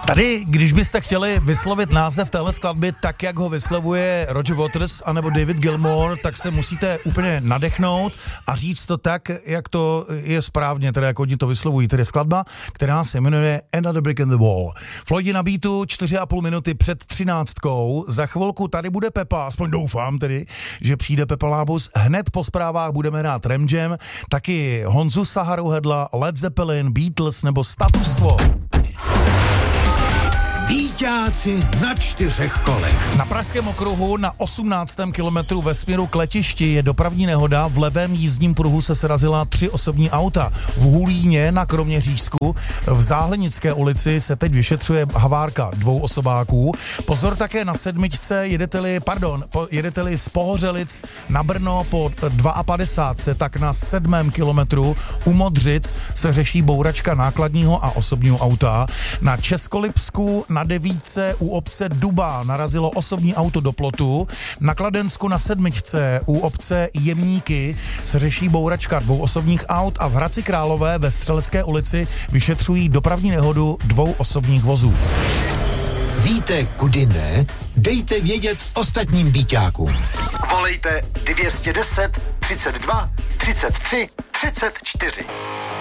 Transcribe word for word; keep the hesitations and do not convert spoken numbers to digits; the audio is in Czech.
Tady, když byste chtěli vyslovit název téhle skladby tak, jak ho vyslovuje Roger Waters anebo David Gilmour, tak se musíte úplně nadechnout a říct to tak, jak to je správně, teda jak oni to vyslovují. Tedy skladba, která se jmenuje Another Brick in the Wall. Floydi na beatu čtyři a půl minuty před třináctkou. Za chvilku tady bude Pepa, aspoň doufám tedy, že přijde Pepa Lábus. Hned po zprávách budeme hrát Ram Jam, taky Honzu Saharu Hedla, Led Zeppelin, Beatles nebo Status Quo. Bíťáci na čtyřech kolech. Na Pražském okruhu na osmnáctém kilometru ve směru k letišti je dopravní nehoda. V levém jízdním pruhu se srazila tři osobní auta. V Hulíně na Kroměřížsku v Záhlenické ulici se teď vyšetřuje havárka dvou osobáků. Pozor také na sedmičce, jedete-li, pardon, jedete-li z Pohořelic na Brno po padesát dva, tak na sedmém kilometru u Modřic se řeší bouračka nákladního a osobního auta. Na Českolipsku na devítce u obce Duba narazilo osobní auto do plotu. Na Kladensku na sedmičce u obce Jemníky se řeší bouračka dvou osobních aut a v Hradci Králové ve Střelecké ulici vyšetřují dopravní nehodu dvou osobních vozů. Víte, kudy ne? Dejte vědět ostatním bíťákům. Volejte dvě stě deset, třicet dva, třicet tři, třicet čtyři.